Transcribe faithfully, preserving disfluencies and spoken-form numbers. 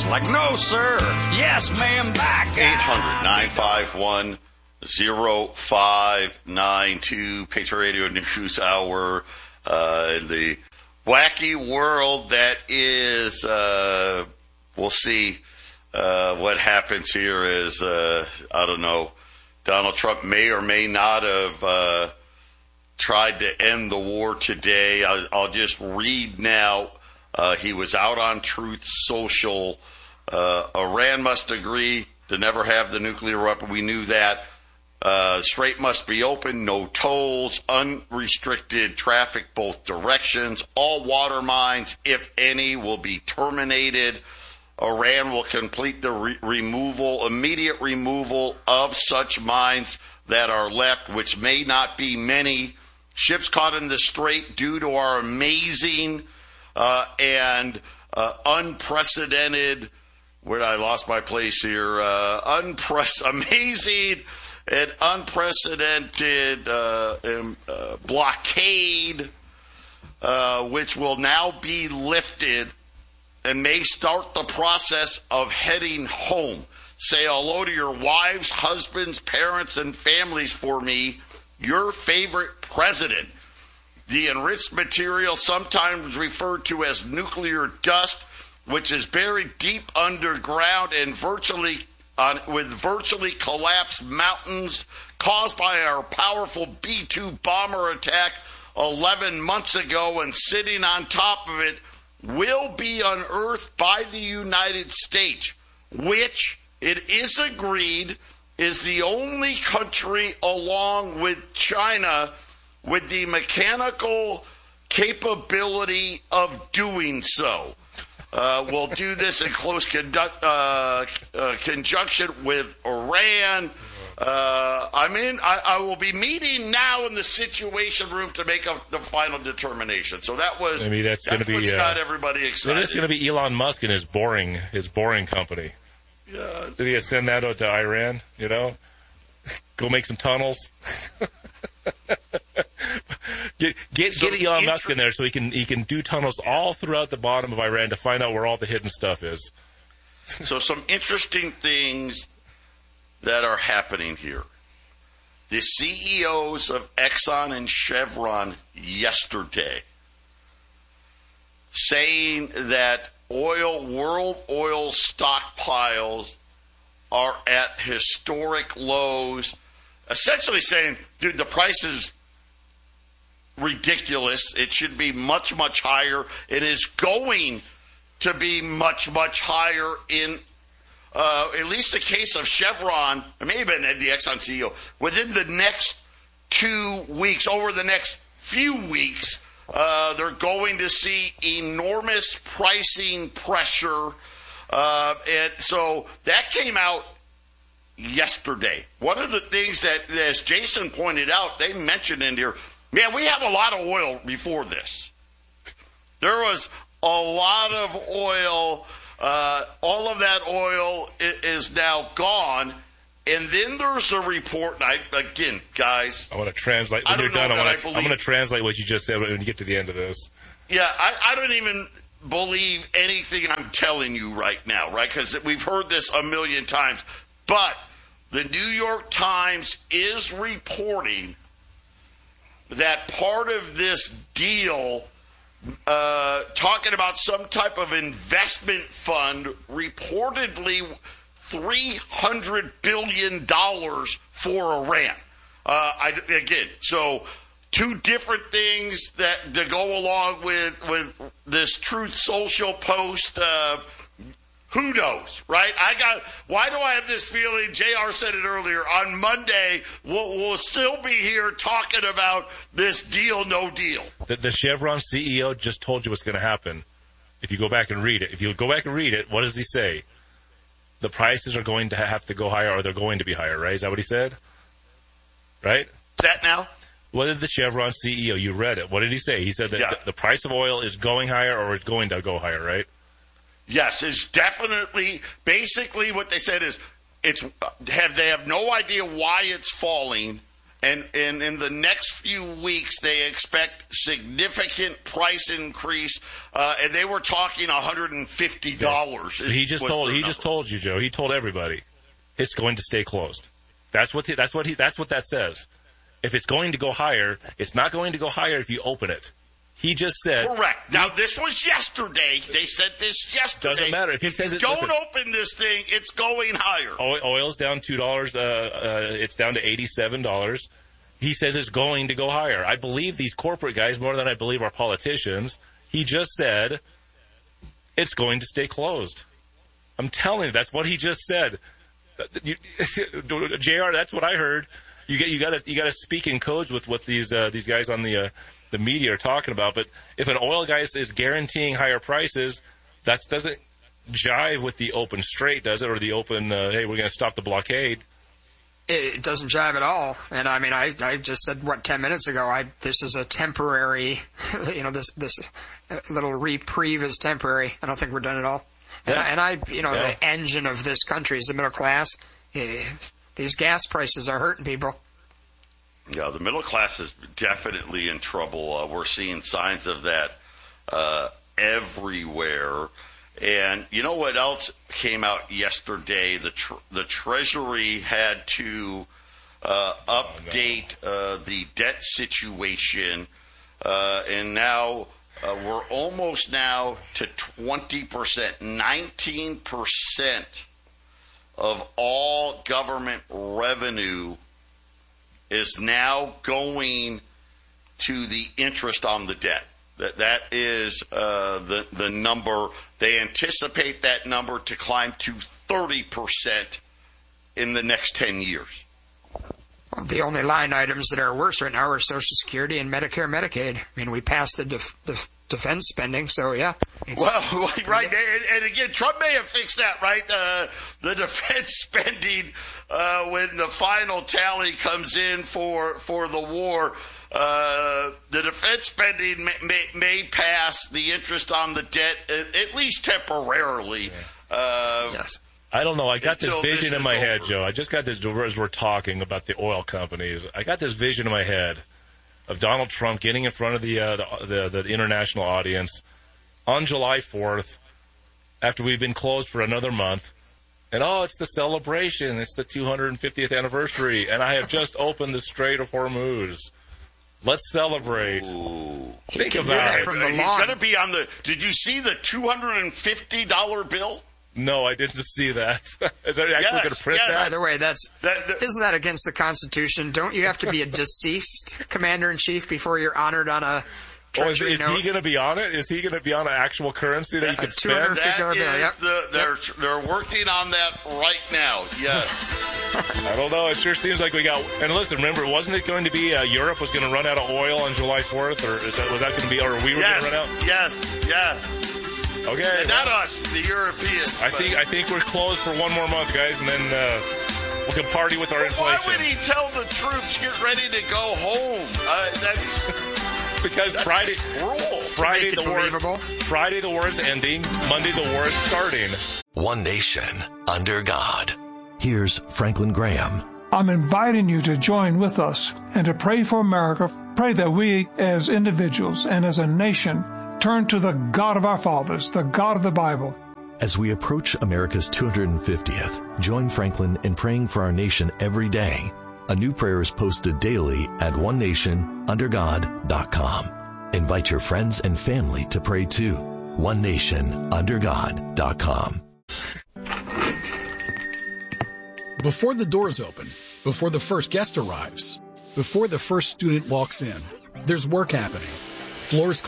Like, no, sir. Yes, ma'am, back. eight hundred, nine five one, oh five nine two, Patriot Radio News Hour. Uh, the wacky world that is, uh, we'll see uh, what happens here is, uh, I don't know, Donald Trump may or may not have uh, tried to end the war today. I'll, I'll just read now. Uh, he was out on Truth Social. Uh, Iran must agree to never have the nuclear weapon. We knew that. Uh, Strait must be open, no tolls, unrestricted traffic both directions. All water mines, if any, will be terminated. Iran will complete the re- removal, immediate removal of such mines that are left, which may not be many. Ships caught in the Strait due to our amazing uh, and uh, unprecedented, where I lost my place here, uh, unprec- amazing and unprecedented uh, um, uh, blockade, uh, which will now be lifted and may start the process of heading home. Say hello to your wives, husbands, parents, and families for me, your favorite president. The enriched material, sometimes referred to as nuclear dust, which is buried deep underground and virtually on, with virtually collapsed mountains caused by our powerful B two bomber attack eleven months ago, and sitting on top of it will be unearthed by the United States, which it is agreed is the only country along with China with the mechanical capability of doing so. Uh, we'll do this in close conduct, uh, uh, conjunction with Iran. Uh, I mean, I, I will be meeting now in the Situation Room to make a, the final determination. So that was I mean, that's, that's going to what's be got uh, everybody excited. It is going to be Elon Musk and his boring his boring company. Yeah. Did he send that out to Iran? You know, go make some tunnels. Get get, So get Elon inter- Musk in there so he can he can do tunnels all throughout the bottom of Iran to find out where all the hidden stuff is. So some interesting things that are happening here. The C E Os of Exxon and Chevron yesterday saying that oil, world oil stockpiles are at historic lows, essentially saying, dude, the price is ridiculous. It should be much, much higher. It is going to be much, much higher in uh, at least the case of Chevron, it may have been the Exxon C E O, within the next two weeks, over the next few weeks, uh, they're going to see enormous pricing pressure. Uh, and so that came out yesterday. One of the things that, as Jason pointed out, they mentioned in here, man, we have a lot of oil before this. There was a lot of oil. Uh, all of that oil is now gone. And then there's a report. And I, again, guys. I want to translate. When I you're don't done, know I that want I to, I'm believe- going to translate what you just said when you get to the end of this. Yeah, I, I don't even believe anything I'm telling you right now, right? Because we've heard this a million times. But the New York Times is reporting that part of this deal, uh, talking about some type of investment fund, reportedly three hundred billion dollars for Iran. Uh, I, again, so two different things that to go along with, with this Truth Social post. Uh, Who knows, right? I got. Why do I have this feeling? J R said it earlier. On Monday, we'll, we'll still be here talking about this deal, no deal. The, the Chevron C E O just told you what's going to happen. If you go back and read it, if you go back and read it, what does he say? The prices are going to have to go higher, or they're going to be higher, right? Is that what he said? Right? Is that now? What did the Chevron C E O? You read it. What did he say? He said that Yeah. the, the price of oil is going higher, or it's going to go higher, right? Yes, it's definitely, basically what they said is, it's have they have no idea why it's falling, And, and in the next few weeks, they expect significant price increase, uh, and they were talking one hundred fifty dollars. Yeah. He just told he number. just told you, Joe. He told everybody it's going to stay closed. That's what he, that's what he that's what that says. If it's going to go higher, it's not going to go higher if you open it. He just said... Correct. Now, this was yesterday. They said this yesterday. Doesn't matter. If he says it... Don't listen, open this thing. It's going higher. Oil's down two dollars. Uh, uh, it's down to eighty-seven dollars. He says it's going to go higher. I believe these corporate guys more than I believe our politicians. He just said it's going to stay closed. I'm telling you, that's what he just said. You, J R, that's what I heard. You get you got to you got to speak in codes with what these uh, these guys on the uh, the media are talking about. But if an oil guy is guaranteeing higher prices, that doesn't jive with the open straight, does it? Or the open, uh, hey, we're going to stop the blockade. It doesn't jive at all. And I mean, I, I just said, what, ten minutes ago, I this is a temporary, you know, this this little reprieve is temporary. I don't think we're done at all. And, Yeah. I, and I, you know, Yeah. the engine of this country is the middle class. Eh, these gas prices are hurting people. Yeah, the middle class is definitely in trouble. Uh, we're seeing signs of that uh, everywhere. And you know what else came out yesterday? The tr- the Treasury had to uh, update uh, the debt situation, uh, and now uh, we're almost now to twenty percent, nineteen percent of all government revenue is now going to the interest on the debt. That that is uh, the the number. They anticipate that number to climb to thirty percent in the next ten years. Well, the only line items that are worse right now are Social Security and Medicare, Medicaid. I mean, we passed the def- def- defense spending, so yeah. It's, Well, it's right, and, and again, Trump may have fixed that, right? Uh, the defense spending, uh, when the final tally comes in for for the war, uh, the defense spending may, may, may pass the interest on the debt at, at least temporarily. Uh, yes. I don't know. I got this Until vision this in my is head, over. Joe. I just got this as we're talking about the oil companies. I got this vision in my head of Donald Trump getting in front of the uh, the, the, the international audience on July fourth, after we've been closed for another month, and oh, it's the celebration. It's the two hundred fiftieth anniversary, and I have just opened the Strait of Hormuz. Let's celebrate. Ooh. Think can hear about that it. from the He's lawn. going to be on the. Did you see the two hundred fifty dollar bill? No, I didn't see that. Is that actually Yes, going to print yes. By that? the way, that's That- that- isn't that against the Constitution? Don't you have to be a deceased commander in chief before you're honored on a Oh, is, treasury is note? he going to be on it? Is he going to be on an actual currency that you could two hundred spend? fifty That bill, is yep. the, they're they're working on that right now. Yes. I don't know. It sure seems like we got. And listen, remember, wasn't it going to be uh, Europe was going to run out of oil on July fourth, or is that, was that going to be, or we were yes. going to run out? Yes. Yeah. Okay. Not us, the Europeans. I but- think I think we're closed for one more month, guys, and then uh, we can party with our Why inflation. would he tell the troops get ready to go home? Uh, that's Because that's Friday, cruel. Friday make the it war, believable. Friday the war is ending. Monday the war is starting. One nation under God. Here's Franklin Graham. I'm inviting you to join with us and to pray for America. Pray that we as individuals and as a nation turn to the God of our fathers, the God of the Bible. As we approach America's two hundred fiftieth, join Franklin in praying for our nation every day. A new prayer is posted daily at one nation under god dot com. Invite your friends and family to pray too. one nation under god dot com. Before the doors open, before the first guest arrives, before the first student walks in, there's work happening. Floors